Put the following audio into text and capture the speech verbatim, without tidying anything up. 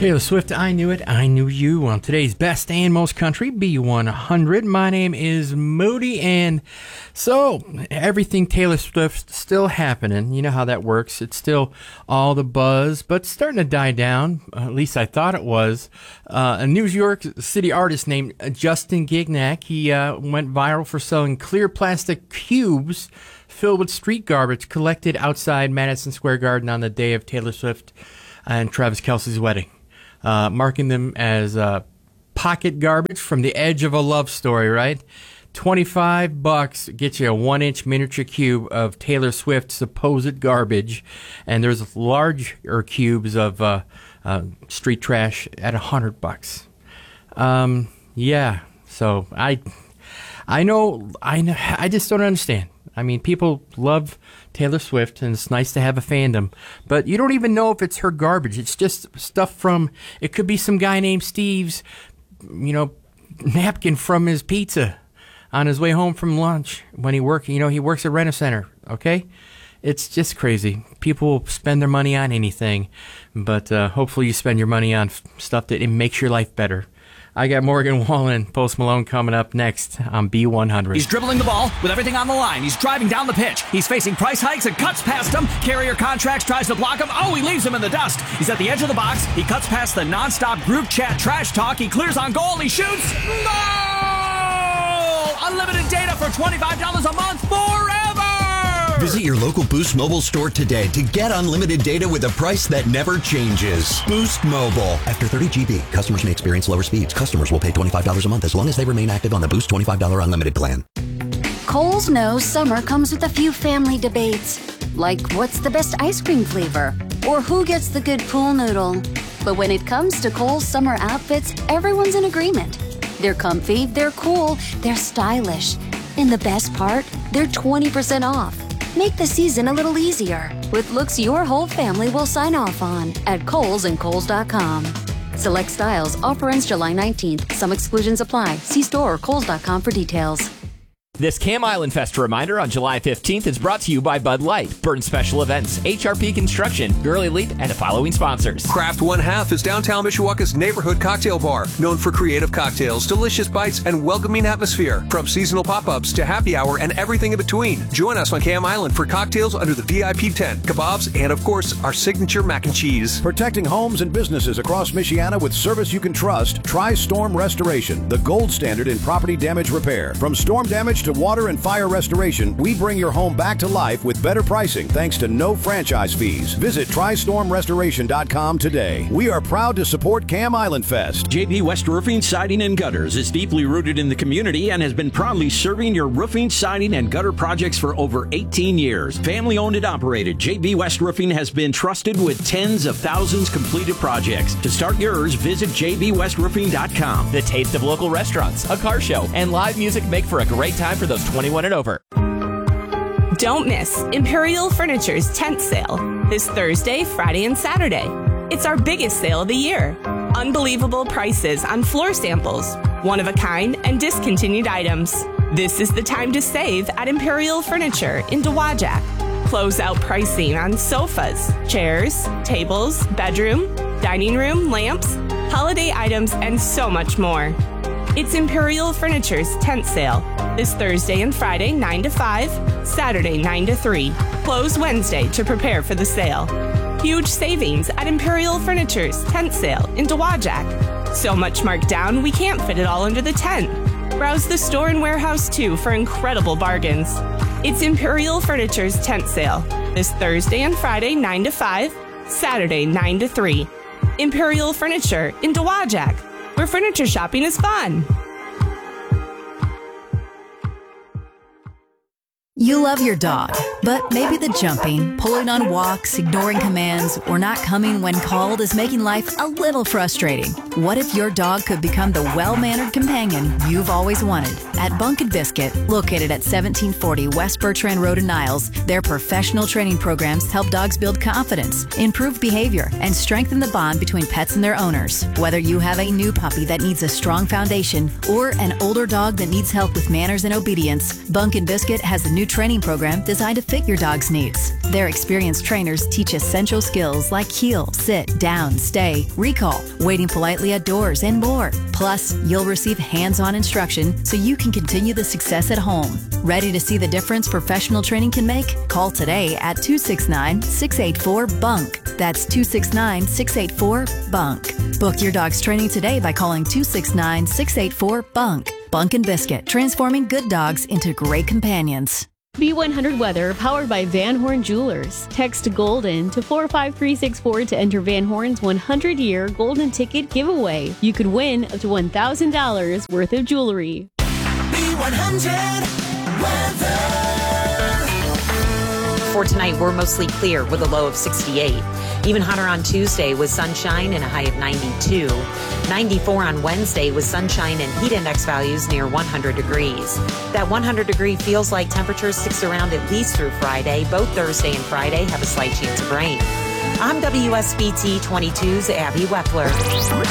Taylor Swift, I Knew It, I Knew You on today's Best and Most Country, B one hundred. My name is Moody, and so everything Taylor Swift still happening. You know how that works. It's still all the buzz, but starting to die down. Uh, at least I thought it was. Uh, a New York City artist named Justin Gignac, he uh, went viral for selling clear plastic cubes filled with street garbage collected outside Madison Square Garden on the day of Taylor Swift and Travis Kelce's wedding. Uh, marking them as uh, pocket garbage from the edge of a love story, right? twenty-five bucks gets you a one-inch miniature cube of Taylor Swift's supposed garbage, and there's larger cubes of uh, uh, street trash at one hundred bucks. Um, yeah, so I, I know, I know, I just don't understand. I mean, people love Taylor Swift, and it's nice to have a fandom, but you don't even know if it's her garbage. It's just stuff from, it could be some guy named Steve's, you know, napkin from his pizza on his way home from lunch when he work, you know, he works at Rent-A-Center, okay? It's just crazy. People spend their money on anything, but uh, hopefully you spend your money on f- stuff that it makes your life better. I got Morgan Wallen, Post Malone coming up next on B one hundred. He's dribbling the ball with everything on the line. He's driving down the pitch. He's facing price hikes and cuts past him. Carrier Contracts tries to block him. Oh, he leaves him in the dust. He's at the edge of the box. He cuts past the nonstop group chat trash talk. He clears on goal. He shoots. Goal! Unlimited data for twenty-five dollars a month forever! Visit your local Boost Mobile store today to get unlimited data with a price that never changes. Boost Mobile. After thirty gigabytes, customers may experience lower speeds. Customers will pay twenty-five dollars a month as long as they remain active on the Boost twenty-five dollars unlimited plan. Kohl's knows summer comes with a few family debates, like what's the best ice cream flavor or who gets the good pool noodle. But when it comes to Kohl's summer outfits, everyone's in agreement. They're comfy, they're cool, they're stylish. And the best part, they're twenty percent off. Make the season a little easier with looks your whole family will sign off on at Kohl's and Kohl's dot com. Select styles. Offer ends July nineteenth. Some exclusions apply. See store or Kohl's dot com for details. This Cam Island Fest reminder on July fifteenth is brought to you by Bud Light, Burton Special Events, H R P Construction, Girl Elite, and the following sponsors. Craft One Half is downtown Mishawaka's neighborhood cocktail bar, known for creative cocktails, delicious bites, and welcoming atmosphere. From seasonal pop-ups to happy hour and everything in between. Join us on Cam Island for cocktails under the V I P tent, kebabs, and of course, our signature mac and cheese. Protecting homes and businesses across Michiana with service you can trust. Tri-Storm Restoration, the gold standard in property damage repair. From storm damage to water and fire restoration, we bring your home back to life with better pricing thanks to no franchise fees. Visit tri storm restoration dot com today. We are proud to support Cam Island Fest. J B West Roofing, Siding, and Gutters is deeply rooted in the community and has been proudly serving your roofing, siding, and gutter projects for over eighteen years. Family owned and operated, J B West Roofing has been trusted with tens of thousands completed projects. To start yours, visit j b west roofing dot com. The taste of local restaurants, a car show, and live music make for a great time for those twenty-one and over. Don't miss Imperial Furniture's tent sale this Thursday, Friday, and Saturday. It's our biggest sale of the year. Unbelievable prices on floor samples, one-of-a-kind and discontinued items. This is the time to save at Imperial Furniture in Dowagiac. Close-out pricing on sofas, chairs, tables, bedroom, dining room, lamps, holiday items, and so much more. It's Imperial Furniture's tent sale this Thursday and Friday, nine to five, Saturday, nine to three. Close Wednesday to prepare for the sale. Huge savings at Imperial Furniture's tent sale in Dowagiac. So much marked down, we can't fit it all under the tent. Browse the store and warehouse too for incredible bargains. It's Imperial Furniture's tent sale this Thursday and Friday, nine to five, Saturday, nine to three. Imperial Furniture in Dowagiac, where furniture shopping is fun. You love your dog, but maybe the jumping, pulling on walks, ignoring commands, or not coming when called is making life a little frustrating. What if your dog could become the well-mannered companion you've always wanted? At Bunk and Biscuit, located at seventeen forty West Bertrand Road in Niles, their professional training programs help dogs build confidence, improve behavior, and strengthen the bond between pets and their owners. Whether you have a new puppy that needs a strong foundation or an older dog that needs help with manners and obedience, Bunk and Biscuit has the new training program designed to fit your dog's needs. Their experienced trainers teach essential skills like heel, sit, down, stay, recall, waiting politely at doors, and more. Plus, you'll receive hands-on instruction so you can continue the success at home. Ready to see the difference professional training can make? Call today at two six nine, six eight four, B U N K. That's two six nine, six eight four, B U N K. Book your dog's training today by calling two six nine, six eight four, B U N K. B U N K and Biscuit, transforming good dogs into great companions. B one hundred Weather, powered by Van Horn Jewelers. Text GOLDEN to four five three six four to enter Van Horn's one hundred year Golden Ticket giveaway. You could win up to one thousand dollars worth of jewelry. B one hundred Weather. For tonight, we're mostly clear with a low of sixty-eight. Even hotter on Tuesday with sunshine and a high of ninety-two. ninety-four on Wednesday with sunshine and heat index values near one hundred degrees. That one hundred degree feels like temperature sticks around at least through Friday. Both Thursday and Friday have a slight chance of rain. I'm W S B T twenty-two's Abby Wepler.